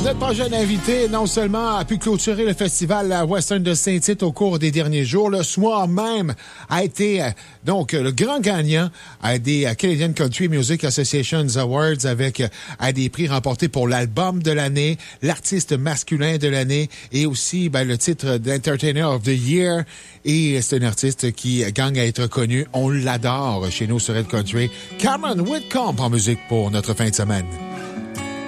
Notre prochain invité, non seulement a pu clôturer le festival Western de Saint-Tite au cours des derniers jours, le soir même a été le grand gagnant des Canadian Country Music Association Awards avec des prix remportés pour l'album de l'année, l'artiste masculin de l'année et aussi le titre d'Entertainer of the Year. Et c'est un artiste qui gagne à être connu. On l'adore chez nous sur Red Country. Cameron Whitcomb en musique pour notre fin de semaine.